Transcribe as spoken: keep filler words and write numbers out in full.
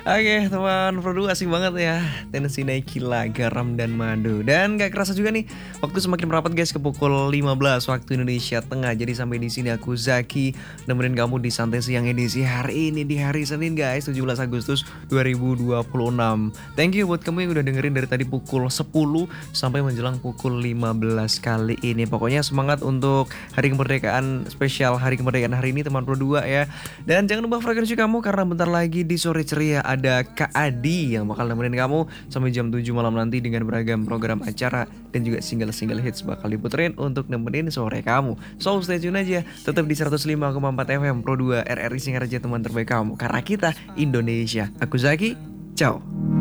Oke teman Pro asik banget ya. Tennessee Naikila, garam dan madu. Dan gak kerasa juga nih, waktu semakin merapat guys ke pukul lima belas waktu Indonesia Tengah. Jadi sampai di sini aku Zaki nemenin kamu di Santai Siang edisi hari ini di hari Senin guys, tujuh belas Agustus dua ribu dua puluh enam. Thank you buat kamu yang udah dengerin dari tadi pukul sepuluh sampai menjelang pukul lima belas kali ini. Pokoknya semangat untuk hari kemerdekaan, spesial hari kemerdekaan hari ini teman Pro dua ya. Dan jangan lupa frekuensi kamu karena bentar lagi di sore ceria ada Kak Adi yang bakal nemenin kamu sampai jam tujuh malam nanti dengan beragam program acara dan juga single-single hits bakal diputerin untuk nemenin sore kamu. So stay tune aja, tetap di seratus lima koma empat F M Pro dua R R I Singaraja, teman terbaik kamu karena kita Indonesia. Aku Zaki, ciao.